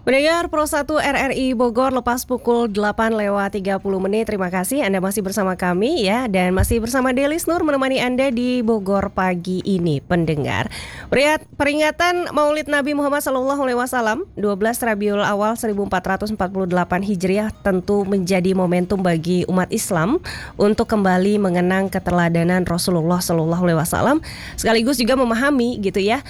Pendengar Pro 1 RRI Bogor lepas pukul 8:30. Terima kasih Anda masih bersama kami ya. Dan masih bersama Delis Nur menemani Anda di Bogor pagi ini, pendengar. Peringatan Maulid Nabi Muhammad SAW 12 Rabiul Awal 1448 Hijriah tentu menjadi momentum bagi umat Islam untuk kembali mengenang keteladanan Rasulullah SAW, sekaligus juga memahami gitu ya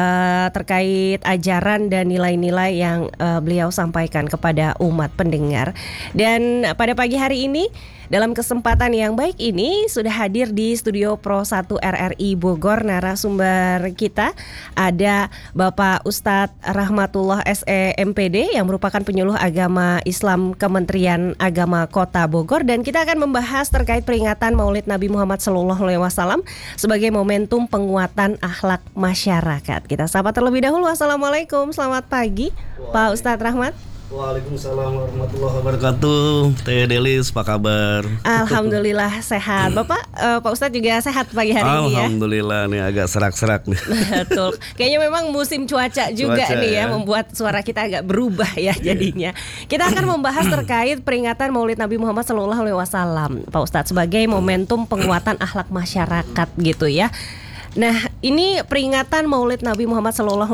terkait ajaran dan nilai-nilai yang beliau sampaikan kepada umat pendengar. Dan pada pagi hari ini, dalam kesempatan yang baik ini, sudah hadir di studio Pro 1 RRI Bogor narasumber kita. Ada Bapak Ustadz Rahmatullah SE MPD yang merupakan penyuluh agama Islam Kementerian Agama Kota Bogor. Dan kita akan membahas terkait peringatan Maulid Nabi Muhammad SAW sebagai momentum penguatan akhlak masyarakat. Kita sapa terlebih dahulu. Assalamualaikum, selamat pagi Pak Ustadz Rahmat. Waalaikumsalam warahmatullahi wabarakatuh. Teh Delis, apa kabar? Alhamdulillah sehat. Bapak, Pak Ustadz juga sehat pagi hari ini ya? Alhamdulillah nih agak serak-serak nih. Betul. Kayaknya memang musim cuaca juga nih ya, membuat suara kita agak berubah ya jadinya. Kita akan membahas terkait peringatan Maulid Nabi Muhammad SAW, Pak Ustadz, sebagai momentum penguatan akhlak masyarakat gitu ya. Nah, ini peringatan Maulid Nabi Muhammad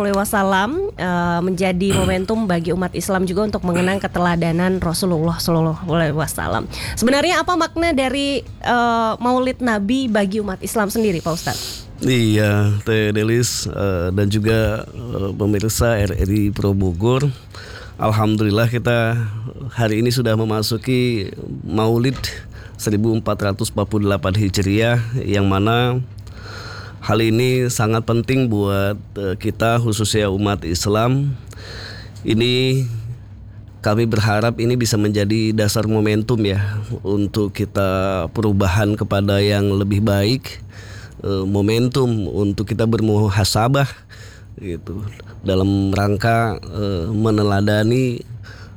SAW menjadi momentum bagi umat Islam juga untuk mengenang keteladanan Rasulullah SAW. Sebenarnya apa makna dari Maulid Nabi bagi umat Islam sendiri, Pak Ustadz? Iya, Teh Delis dan juga pemirsa RRI Pro Bogor. Alhamdulillah kita hari ini sudah memasuki Maulid 1448 Hijriah, yang mana hal ini sangat penting buat kita, khususnya umat Islam. Ini kami berharap ini bisa menjadi dasar momentum ya untuk kita perubahan kepada yang lebih baik, momentum untuk kita bermuhasabah gitu, dalam rangka meneladani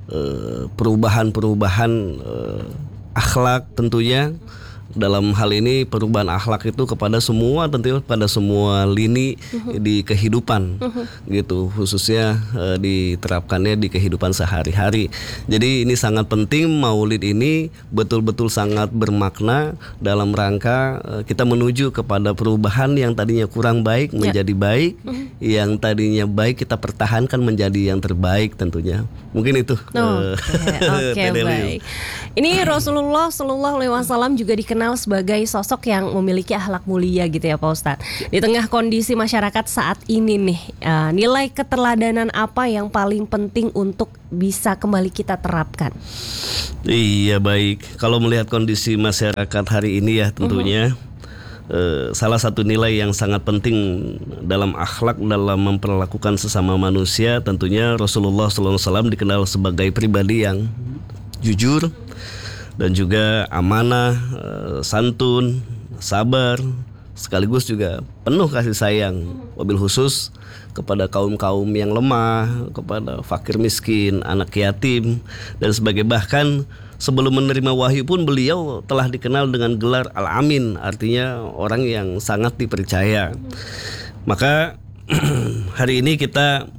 perubahan akhlak tentunya. Dalam hal ini perubahan akhlak itu kepada semua, tentunya pada semua lini di kehidupan gitu, khususnya diterapkannya di kehidupan sehari-hari. Jadi ini sangat penting, Maulid ini betul-betul sangat bermakna dalam rangka kita menuju kepada perubahan yang tadinya kurang baik menjadi baik, yang tadinya baik kita pertahankan menjadi yang terbaik tentunya. Mungkin itu. Oke, baik. Ini Rasulullah SAW juga dikenal sebagai sosok yang memiliki akhlak mulia gitu ya Pak Ustadz. Di tengah kondisi masyarakat saat ini nih, nilai keteladanan apa yang paling penting untuk bisa kembali kita terapkan? Iya, baik. Kalau melihat kondisi masyarakat hari ini ya tentunya salah satu nilai yang sangat penting dalam akhlak, dalam memperlakukan sesama manusia, tentunya Rasulullah SAW dikenal sebagai pribadi yang jujur dan juga amanah, santun, sabar, sekaligus juga penuh kasih sayang, wabil khusus kepada kaum-kaum yang lemah, kepada fakir miskin, anak yatim dan sebagainya. Bahkan sebelum menerima wahyu pun beliau telah dikenal dengan gelar Al-Amin, artinya orang yang sangat dipercaya. Maka hari ini kita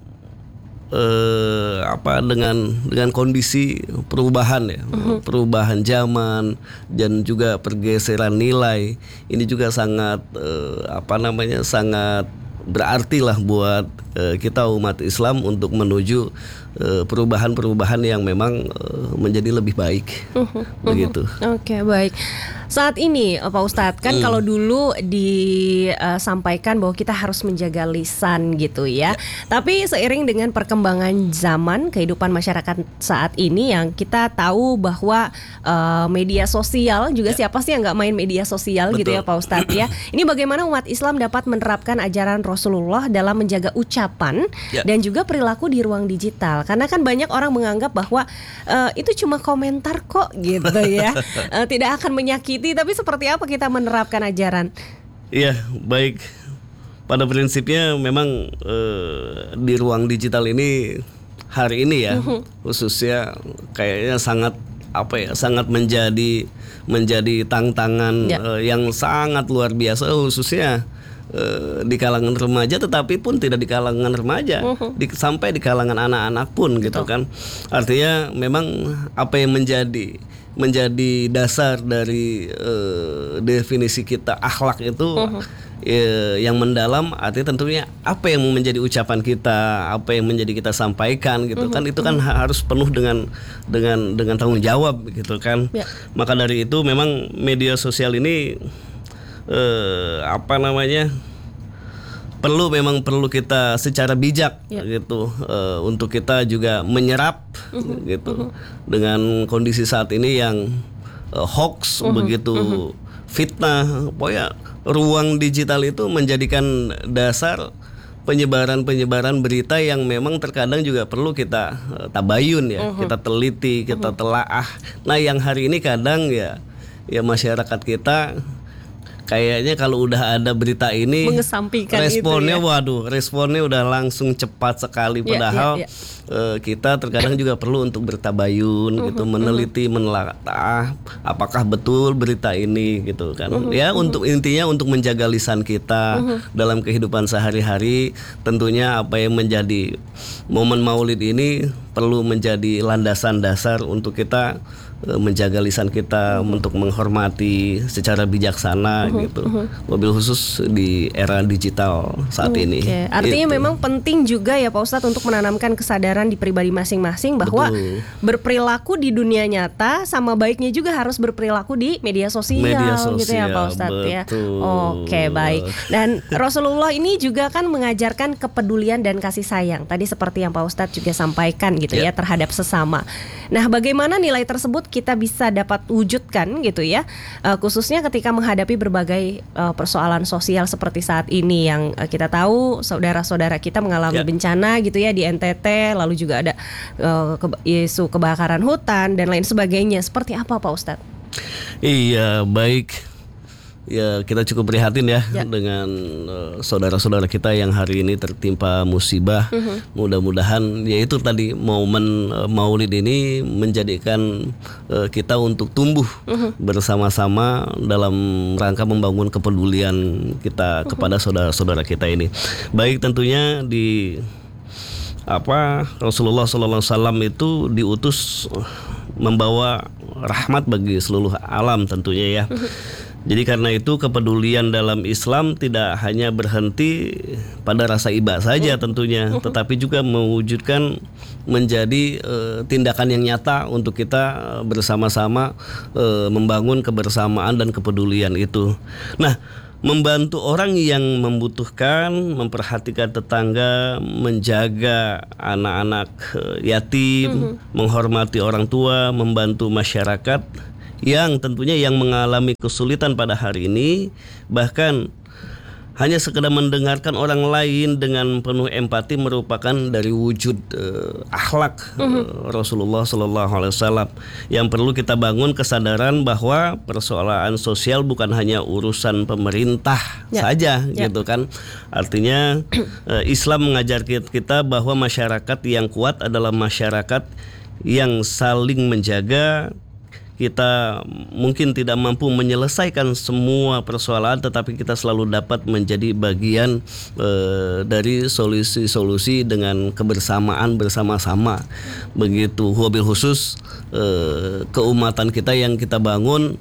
dengan kondisi perubahan ya, perubahan zaman dan juga pergeseran nilai, ini juga sangat sangat berarti lah buat kita umat Islam untuk menuju perubahan-perubahan yang memang menjadi lebih baik. Begitu. Oke, baik. Saat ini Pak Ustadz, kan kalau dulu disampaikan bahwa kita harus menjaga lisan gitu ya. Tapi seiring dengan perkembangan zaman, kehidupan masyarakat saat ini yang kita tahu bahwa media sosial juga, siapa sih yang nggak main media sosial gitu ya Pak Ustadz ya. Ini bagaimana umat Islam dapat menerapkan ajaran Rasulullah dalam menjaga ucapan dan juga perilaku di ruang digital. Karena kan banyak orang menganggap bahwa itu cuma komentar kok gitu ya. Tidak akan menyakiti. Tapi seperti apa kita menerapkan ajaran? Iya, baik. Pada prinsipnya memang di ruang digital ini hari ini ya, khususnya kayaknya sangat menjadi tantangan yang sangat luar biasa, khususnya di kalangan remaja, tetapi pun tidak di kalangan remaja, sampai di kalangan anak-anak pun gitu kan. Artinya memang apa yang menjadi dasar dari definisi kita akhlak itu yang mendalam, artinya tentunya apa yang menjadi ucapan kita, apa yang menjadi kita sampaikan gitu kan, itu kan harus penuh dengan tanggung jawab gitu kan. Maka dari itu memang media sosial ini perlu kita secara bijak gitu, untuk kita juga menyerap gitu dengan kondisi saat ini yang hoax begitu, fitnah, pokoknya ruang digital itu menjadikan dasar penyebaran berita yang memang terkadang juga perlu kita tabayun ya, kita teliti, kita telaah. Nah, yang hari ini kadang ya masyarakat kita kayaknya kalau udah ada berita ini mengesampingkan responnya itu, waduh, responnya udah langsung cepat sekali, padahal kita terkadang juga perlu untuk bertabayun gitu, meneliti, menelaah apakah betul berita ini gitu kan. Ya, untuk intinya untuk menjaga lisan kita dalam kehidupan sehari-hari. Tentunya apa yang menjadi momen Maulid ini perlu menjadi landasan dasar untuk kita menjaga lisan kita, untuk menghormati secara bijaksana gitu. Mobil khusus di era digital saat ini. Artinya memang penting juga ya Pak Ustadz untuk menanamkan kesadaran di pribadi masing-masing bahwa berperilaku di dunia nyata sama baiknya juga harus berperilaku di media sosial gitu ya Pak Ustadz ya. Oke, baik. Dan Rasulullah ini juga kan mengajarkan kepedulian dan kasih sayang. Tadi seperti yang Pak Ustadz juga sampaikan gitu ya, terhadap sesama. Nah, bagaimana nilai tersebut kita bisa dapat wujudkan gitu ya, khususnya ketika menghadapi berbagai persoalan sosial seperti saat ini yang kita tahu saudara-saudara kita mengalami bencana gitu ya di NTT, lalu juga ada isu kebakaran hutan dan lain sebagainya. Seperti apa Pak Ustadz? Iya, baik. Ya, kita cukup prihatin ya dengan saudara-saudara kita yang hari ini tertimpa musibah. Mudah-mudahan yaitu tadi momen Maulid ini menjadikan kita untuk tumbuh bersama-sama dalam rangka membangun kepedulian kita kepada saudara-saudara kita ini. Baik, tentunya di Rasulullah SAW itu diutus membawa rahmat bagi seluruh alam tentunya ya. Jadi karena itu kepedulian dalam Islam tidak hanya berhenti pada rasa iba saja tentunya, tetapi juga mewujudkan menjadi tindakan yang nyata untuk kita bersama-sama membangun kebersamaan dan kepedulian itu. Nah, membantu orang yang membutuhkan, memperhatikan tetangga, menjaga anak-anak yatim, menghormati orang tua, membantu masyarakat yang tentunya yang mengalami kesulitan pada hari ini, bahkan hanya sekedar mendengarkan orang lain dengan penuh empati merupakan dari wujud akhlak Rasulullah SAW yang perlu kita bangun kesadaran bahwa persoalan sosial bukan hanya urusan pemerintah saja gitu kan. Artinya Islam mengajar kita bahwa masyarakat yang kuat adalah masyarakat yang saling menjaga. Kita mungkin tidak mampu menyelesaikan semua persoalan, tetapi kita selalu dapat menjadi bagian dari solusi-solusi dengan kebersamaan bersama-sama. Begitu wabil khusus keumatan kita yang kita bangun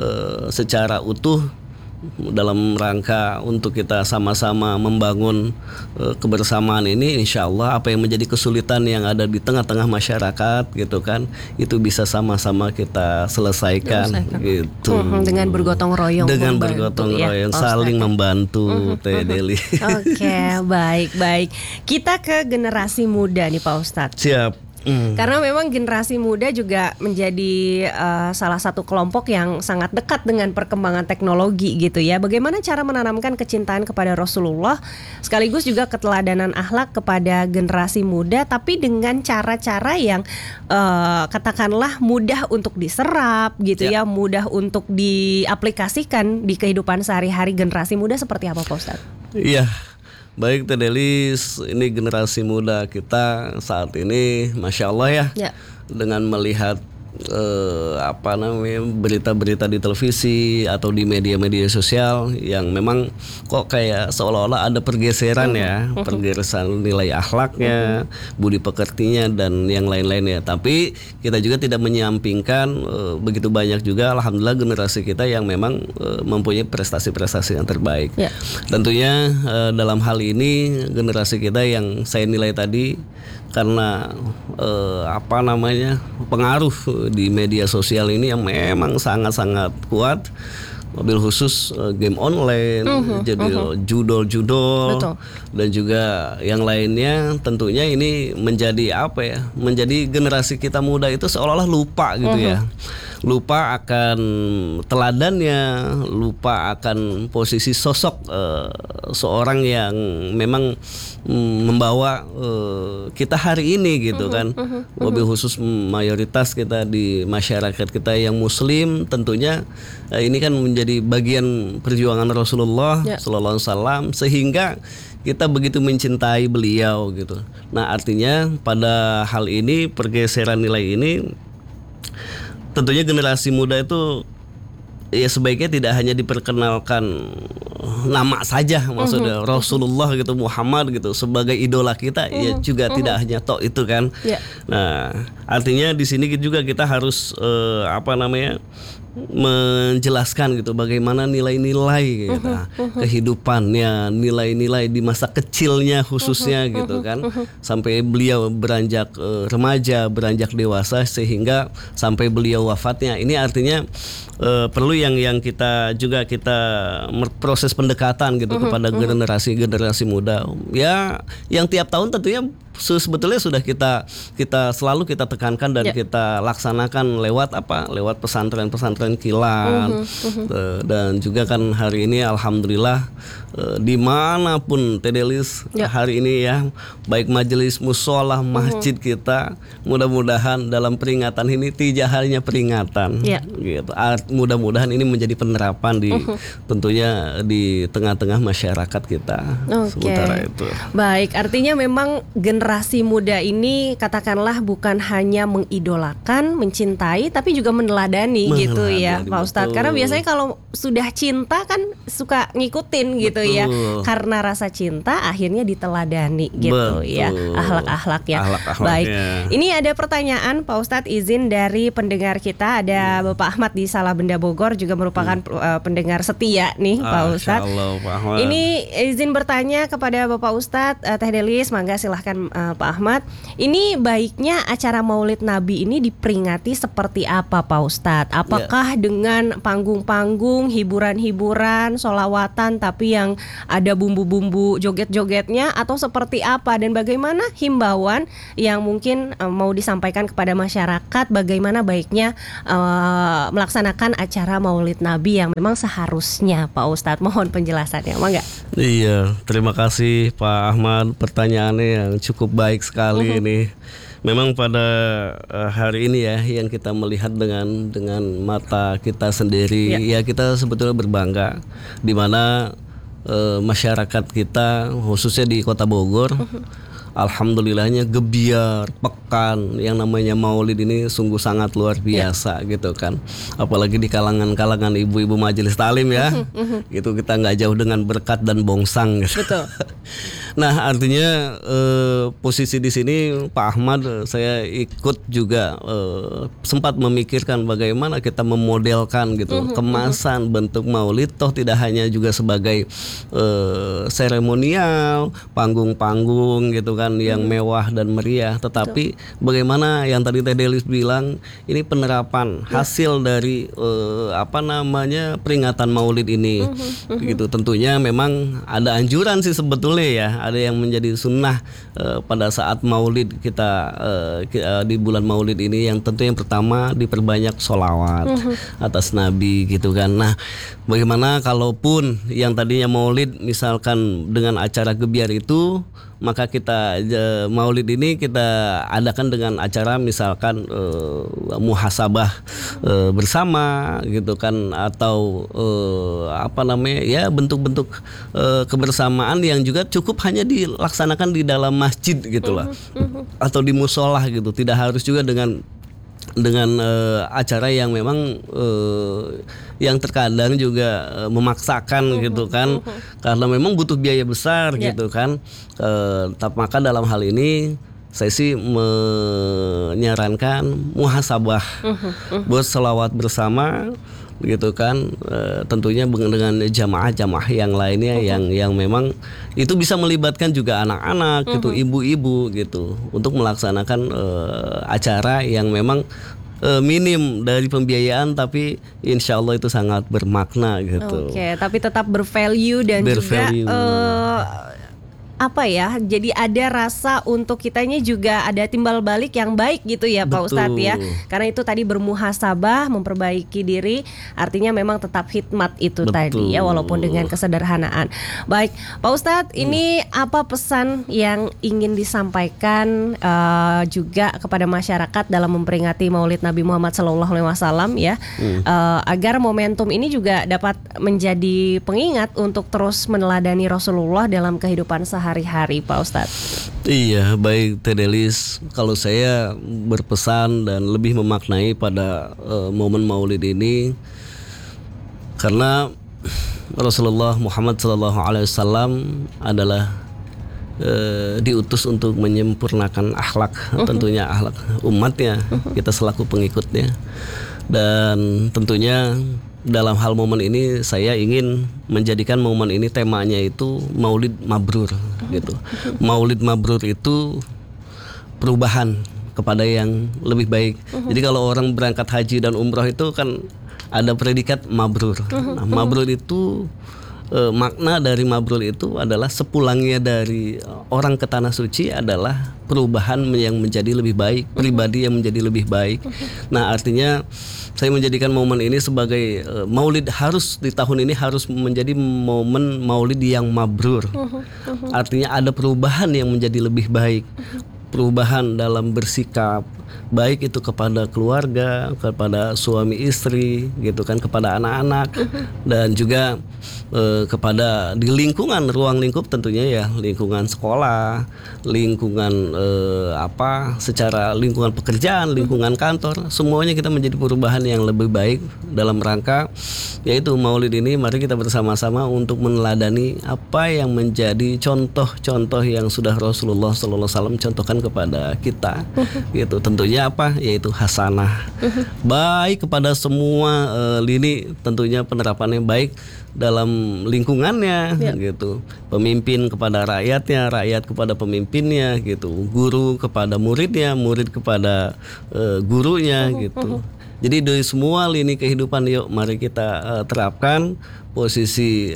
secara utuh dalam rangka untuk kita sama-sama membangun kebersamaan ini. Insya Allah apa yang menjadi kesulitan yang ada di tengah-tengah masyarakat gitu kan, itu bisa sama-sama kita selesaikan gitu. Dengan bergotong royong. Dengan bergotong royong, saling membantu Teh Deli. Oke, baik. Kita ke generasi muda nih Pak Ustadz. Siap. Karena memang generasi muda juga menjadi salah satu kelompok yang sangat dekat dengan perkembangan teknologi gitu ya. Bagaimana cara menanamkan kecintaan kepada Rasulullah sekaligus juga keteladanan akhlak kepada generasi muda, tapi dengan cara-cara yang katakanlah mudah untuk diserap gitu ya, mudah untuk diaplikasikan di kehidupan sehari-hari generasi muda. Seperti apa Pak Ustadz? Iya. Baik Teh Delis, ini generasi muda kita saat ini Masya Allah ya. Dengan melihat apa namanya, berita-berita di televisi atau di media-media sosial yang memang kok kayak seolah-olah ada pergeseran ya, pergeseran nilai akhlaknya, budi pekertinya dan yang lain-lainnya. Tapi kita juga tidak menyampingkan begitu banyak juga alhamdulillah generasi kita yang memang mempunyai prestasi-prestasi yang terbaik. Ya. Tentunya dalam hal ini generasi kita yang saya nilai tadi karena apa namanya, pengaruh di media sosial ini yang memang sangat-sangat kuat, mobil khusus game online, jadi judol-judol dan juga yang lainnya. Tentunya ini menjadi apa ya, menjadi generasi kita muda itu seolah-olah lupa gitu ya, lupa akan teladannya, lupa akan posisi sosok seorang yang memang membawa kita hari ini gitu kan. Mobil khusus mayoritas kita di masyarakat kita yang muslim, tentunya ini kan menjadi bagian perjuangan Rasulullah Sallallahu Alaihi Wasallam, sehingga kita begitu mencintai beliau gitu. Nah artinya pada hal ini, pergeseran nilai ini, tentunya generasi muda itu ya sebaiknya tidak hanya diperkenalkan nama saja, maksudnya Rasulullah gitu, Muhammad gitu sebagai idola kita, ya juga tidak hanya tok itu kan. Nah artinya di sini juga kita harus apa namanya, menjelaskan gitu bagaimana nilai-nilai gitu, kehidupannya, nilai-nilai di masa kecilnya khususnya gitu kan, sampai beliau beranjak remaja, beranjak dewasa, sehingga sampai beliau wafatnya. Ini artinya perlu yang kita juga proses pendekatan gitu kepada generasi muda ya, yang tiap tahun tentunya sebetulnya sudah kita selalu kita tekankan dan kita laksanakan lewat pesantren-pesantren kilat. Dan juga kan hari ini alhamdulillah dimanapun Tedelis hari ini ya, baik majelis musholah, masjid kita, mudah-mudahan dalam peringatan ini tidak hanya peringatan gitu. Mudah-mudahan ini menjadi penerapan di tentunya di tengah-tengah masyarakat kita. Sementara itu. Baik, artinya memang generasi muda ini katakanlah bukan hanya mengidolakan, mencintai, tapi juga meneladani gitu ya Pak Ustadz. Karena biasanya kalau sudah cinta kan suka ngikutin gitu ya. Karena rasa cinta akhirnya diteladani gitu ya, akhlak-akhlaknya. Baik, ini ada pertanyaan Pak Ustadz, izin dari pendengar kita. Ada Bapak Ahmad di Salabenda Bogor, juga merupakan pendengar setia nih Pak Ustadz. Ini izin bertanya kepada Bapak Ustadz, Teh Delis, mangga silahkan Pak Ahmad. Ini baiknya acara Maulid Nabi ini diperingati seperti apa Pak Ustadz? Apakah dengan panggung-panggung, hiburan-hiburan, sholawatan tapi yang ada bumbu-bumbu joget-jogetnya, atau seperti apa? Dan bagaimana himbauan yang mungkin mau disampaikan kepada masyarakat, bagaimana baiknya melaksanakan acara Maulid Nabi yang memang seharusnya Pak Ustadz? Mohon penjelasannya, mangga. Iya, terima kasih Pak Ahmad, pertanyaannya yang cukup baik sekali ini. Memang pada hari ini ya, yang kita melihat dengan mata kita sendiri, ya kita sebetulnya berbangga di mana masyarakat kita khususnya di Kota Bogor, alhamdulillahnya gebiar, pekan yang namanya Maulid ini sungguh sangat luar biasa gitu kan. Apalagi di kalangan ibu-ibu majelis talim ya, itu kita nggak jauh dengan berkat dan bongsang gitu. Betul. Nah artinya posisi di sini Pak Ahmad, saya ikut juga sempat memikirkan bagaimana kita memodelkan gitu kemasan bentuk Maulid, toh tidak hanya juga sebagai seremonial, panggung-panggung gitu kan yang mewah dan meriah, tetapi bagaimana yang tadi Teh Delis bilang, ini penerapan hasil dari apa namanya, peringatan Maulid ini gitu. Tentunya memang ada anjuran sih sebetulnya ya, ada yang menjadi sunnah pada saat Maulid kita di bulan Maulid ini, yang tentu yang pertama diperbanyak sholawat atas Nabi gitu kan. Nah bagaimana kalaupun yang tadinya Maulid misalkan dengan acara gebiar itu, maka kita Maulid ini kita adakan dengan acara misalkan muhasabah bersama gitu kan, atau apa namanya ya, bentuk-bentuk kebersamaan yang juga cukup hanya dilaksanakan di dalam masjid gitu lah, atau di musola gitu, tidak harus juga dengan dengan acara yang memang yang terkadang juga memaksakan gitu kan, karena memang butuh biaya besar gitu kan. Maka dalam hal ini saya sih menyarankan muhasabah, berselawat bersama gitu kan, tentunya dengan jamaah-jamaah yang lainnya yang memang itu bisa melibatkan juga anak-anak gitu, ibu-ibu gitu, untuk melaksanakan acara yang memang minim dari pembiayaan, tapi insya Allah itu sangat bermakna gitu. Oke, tapi tetap bervalue dan Bervalue. juga apa ya, jadi ada rasa untuk kitanya juga ada timbal balik yang baik gitu ya Pak Ustadz ya. Karena itu tadi bermuhasabah, memperbaiki diri, artinya memang tetap khidmat itu tadi ya, walaupun dengan kesederhanaan. Baik Pak Ustadz, ini apa pesan yang ingin disampaikan juga kepada masyarakat dalam memperingati Maulid Nabi Muhammad SAW ya, agar momentum ini juga dapat menjadi pengingat untuk terus meneladani Rasulullah dalam kehidupan sehari-hari Pak Ustadz. Iya, baik Teh Delis. Kalau saya berpesan dan lebih memaknai pada momen Maulid ini, karena Rasulullah Muhammad SAW adalah diutus untuk menyempurnakan akhlak, tentunya akhlak umatnya, kita selaku pengikutnya. Dan tentunya dalam hal momen ini saya ingin menjadikan momen ini temanya itu Maulid Mabrur gitu. Maulid Mabrur itu perubahan kepada yang lebih baik. Jadi kalau orang berangkat haji dan umroh itu kan ada predikat mabrur. Nah, mabrur itu makna dari mabrur itu adalah sepulangnya dari orang ke tanah suci adalah perubahan yang menjadi lebih baik, pribadi yang menjadi lebih baik. Nah, artinya saya menjadikan momen ini sebagai Maulid harus di tahun ini harus menjadi momen Maulid yang mabrur. Artinya ada perubahan yang menjadi lebih baik. Perubahan dalam bersikap, baik itu kepada keluarga, kepada suami istri gitu kan, kepada anak-anak, dan juga kepada di lingkungan, ruang lingkup tentunya ya, lingkungan sekolah, lingkungan secara lingkungan pekerjaan, lingkungan kantor, semuanya kita menjadi perubahan yang lebih baik dalam rangka yaitu Maulid ini. Mari kita bersama-sama untuk meneladani apa yang menjadi contoh-contoh yang sudah Rasulullah SAW contohkan kepada kita gitu. Tentunya apa? Yaitu hasanah, baik kepada semua lini, tentunya penerapannya baik dalam lingkungannya gitu. Pemimpin kepada rakyatnya, rakyat kepada pemimpinnya gitu. Guru kepada muridnya, murid kepada gurunya gitu. Jadi dari semua lini kehidupan, yuk mari kita terapkan posisi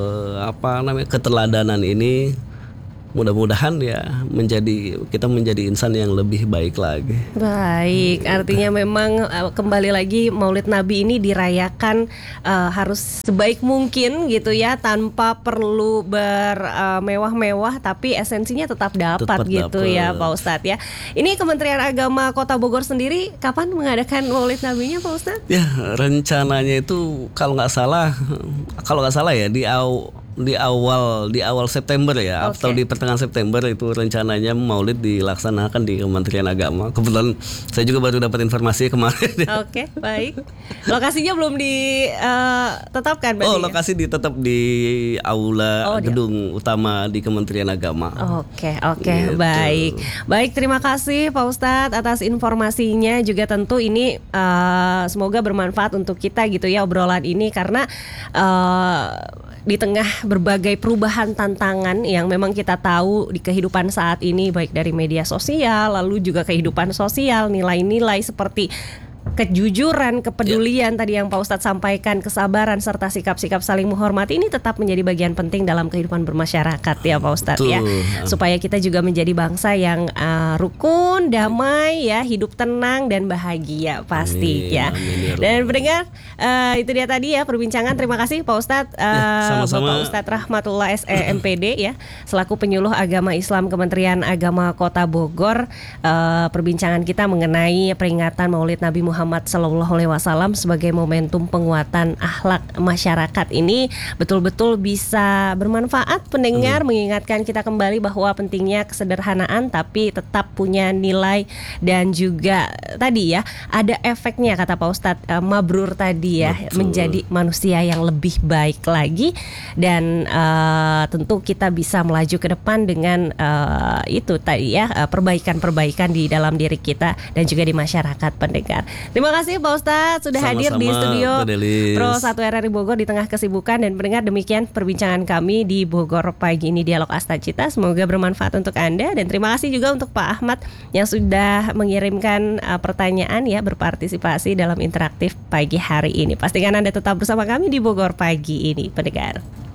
keteladanan ini. Mudah-mudahan ya kita menjadi insan yang lebih baik lagi. Baik, artinya memang kembali lagi Maulid Nabi ini dirayakan harus sebaik mungkin gitu ya, tanpa perlu bermewah-mewah, tapi esensinya tetap dapat gitu ya Pak Ustadz ya. Ini Kementerian Agama Kota Bogor sendiri kapan mengadakan Maulid Nabinya Pak Ustadz? Ya, rencananya itu kalau nggak salah ya di awal September ya, atau di pertengahan September itu rencananya Maulid dilaksanakan di Kementerian Agama. Kebetulan saya juga baru dapat informasi kemarin. Oke, baik. Lokasinya belum ditetapkan berarti? Lokasi ditetap di aula gedung utama di Kementerian Agama. Oke, gitu. Baik, terima kasih Pak Ustadz atas informasinya, juga tentu ini semoga bermanfaat untuk kita gitu ya obrolan ini, karena di tengah berbagai perubahan tantangan yang memang kita tahu di kehidupan saat ini, baik dari media sosial, lalu juga kehidupan sosial, nilai-nilai seperti kejujuran, kepedulian tadi yang Pak Ustadz sampaikan, kesabaran serta sikap-sikap saling menghormati ini tetap menjadi bagian penting dalam kehidupan bermasyarakat ya Pak Ustadz ya, supaya kita juga menjadi bangsa yang rukun, damai ya, hidup tenang dan bahagia pasti ya. Dan pendengar, itu dia tadi ya perbincangan. Terima kasih Pak Ustadz, Bapak Ustadz Rahmatullah SE MPD ya, selaku penyuluh agama Islam Kementerian Agama Kota Bogor. Perbincangan kita mengenai peringatan Maulid Nabi Muhammad Muhammad SAW sebagai momentum penguatan akhlak masyarakat ini betul-betul bisa bermanfaat pendengar, mengingatkan kita kembali bahwa pentingnya kesederhanaan tapi tetap punya nilai dan juga tadi ya ada efeknya kata Pak Ustadz mabrur tadi ya. Betul. Menjadi manusia yang lebih baik lagi dan tentu kita bisa melaju ke depan dengan itu tadi ya perbaikan-perbaikan di dalam diri kita dan juga di masyarakat pendengar. Terima kasih Pak Ustadz sudah hadir di studio Pro 1 RRI Bogor di tengah kesibukan dan pendengar, demikian perbincangan kami di Bogor pagi ini Dialog Astagita, semoga bermanfaat untuk Anda dan terima kasih juga untuk Pak Ahmad yang sudah mengirimkan pertanyaan ya, berpartisipasi dalam interaktif pagi hari ini. Pastikan Anda tetap bersama kami di Bogor pagi ini pendengar.